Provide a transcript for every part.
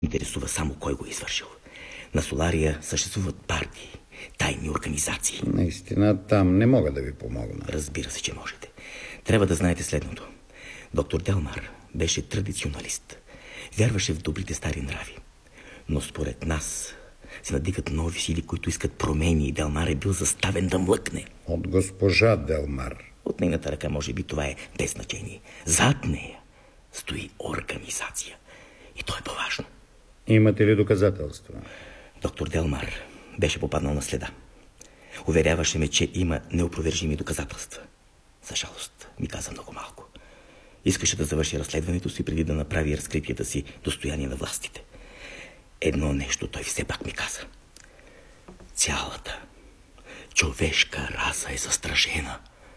Интересува само кой го е извършил. На Солария съществуват партии, тайни организации. Наистина там не мога да ви помогна. Разбира се, че можете. Трябва да знаете следното. Доктор Делмар беше традиционалист. Вярваше в добрите стари нрави. Но според нас се надигат нови сили, които искат промени, и Делмар е бил заставен да млъкне. От госпожа Делмар. От нейната ръка, може би, това е без значение. Зад нея стои организация. И то е по-важно. Имате ли доказателства? Доктор Делмар беше попаднал на следа. Уверяваше ме, че има неопровержими доказателства. За жалост, ми каза много малко. Искаше да завърши разследването си преди да направи разкритията си достояние на властите. Едно нещо той все пак ми каза. Цялата човешка раса е застрашена.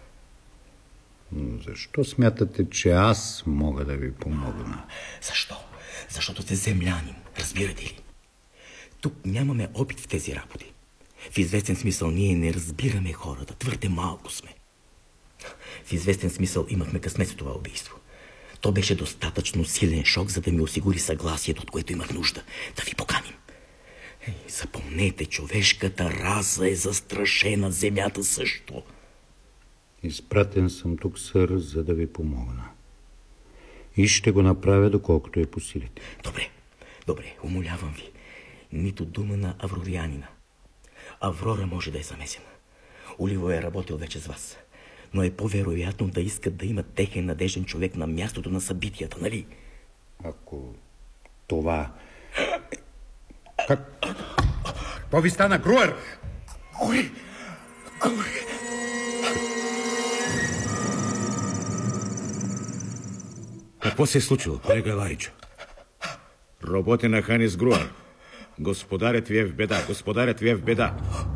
Защо смятате, че аз мога да ви помогна? Защо? Защото сте землянин, разбирате ли? Тук нямаме опит в тези работи. В известен смисъл ние не разбираме хората, твърде малко сме. В известен смисъл имахме късмет с това убийство. То беше достатъчно силен шок, за да ми осигури съгласието, от което имах нужда. Да ви поканим. Запомнете, човешката раса е застрашена, земята също. Изпратен съм тук, сър, за да ви помогна. И ще го направя, доколкото е по силите. Добре, умолявам ви. Нито дума на аврорианина. Аврора може да е замесена. Оливо е работил вече с вас. Но е по-вероятно да искат да има техен надежден човек на мястото на събитията, нали? Ако това... Какво ви стана, Груер? Кой? Какво се е случило, колега Ларичо? Работи на Ханис Груер. Господарят ви е в беда, господарят ви е в беда.